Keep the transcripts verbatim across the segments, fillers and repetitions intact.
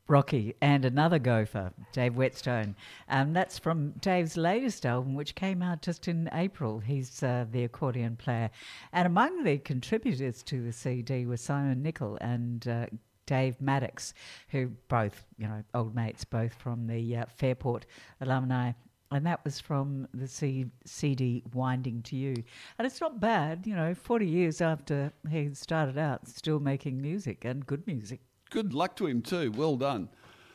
Rocky and another gopher, Dave Whetstone. Um, that's from Dave's latest album, which came out just in April. He's uh, the accordion player. And among the contributors to the C D were Simon Nicol and uh, Dave Maddox, who both, you know, old mates, both from the uh, Fairport alumni. And that was from the C- CD Winding to You. And it's not bad, you know, forty years after he started out, still making music and good music. Good luck to him too. Well done.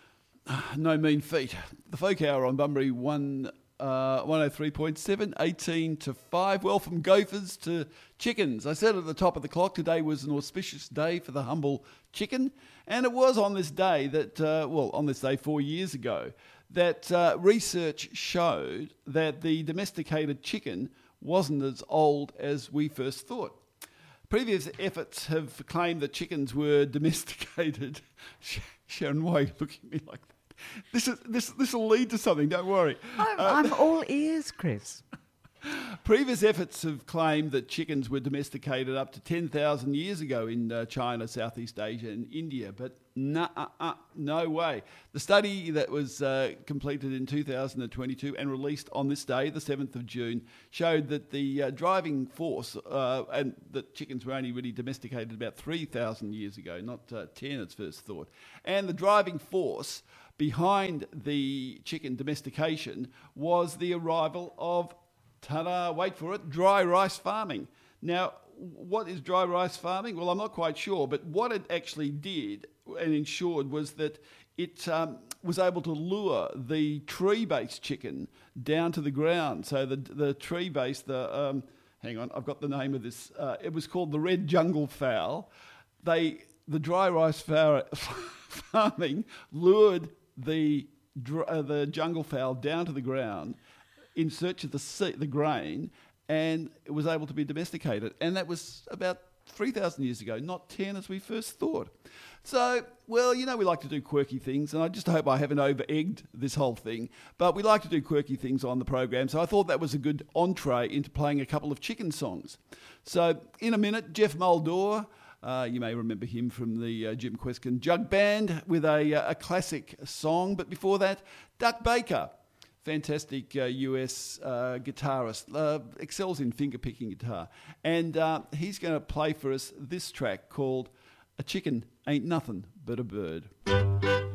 No mean feat. The Folk Hour on Bunbury one, uh, one oh three point seven, eighteen to five. Well, from gophers to chickens. I said at the top of the clock, today was an auspicious day for the humble chicken. And it was on this day that, uh, well, on this day four years ago, that uh, research showed that the domesticated chicken wasn't as old as we first thought. Previous efforts have claimed that chickens were domesticated. Sharon, why are you looking at me like that? This is this this will lead to something. Don't worry. I'm, Uh, I'm all ears, Chris. Previous efforts have claimed that chickens were domesticated up to ten thousand years ago in uh, China, Southeast Asia and India, but nah, uh, uh, no way. The study that was uh, completed in two thousand twenty-two and released on this day, the seventh of June, showed that the uh, driving force, uh, and that chickens were only really domesticated about three thousand years ago, not uh, ten it's first thought. And the driving force behind the chicken domestication was the arrival of ta-da, wait for it, dry rice farming. Now, what is dry rice farming? Well, I'm not quite sure, but what it actually did and ensured was that it um, was able to lure the tree-based chicken down to the ground. So the the tree-based, the um, hang on, I've got the name of this. Uh, it was called the red jungle fowl. They the dry rice fowl farming lured the dr- uh, the jungle fowl down to the ground in search of the se- the grain, and it was able to be domesticated. And that was about three thousand years ago, not ten as we first thought. So, well, you know, we like to do quirky things, and I just hope I haven't over-egged this whole thing, but we like to do quirky things on the program, so I thought that was a good entree into playing a couple of chicken songs. So, in a minute, Jeff Muldaur, uh, you may remember him from the uh, Jim Kweskin Jug Band, with a, uh, a classic song, but before that, Duck Baker. Fantastic uh, U S uh, guitarist, uh, excels in finger-picking guitar. And uh, he's going to play for us this track called A Chicken Ain't Nothing But a Bird.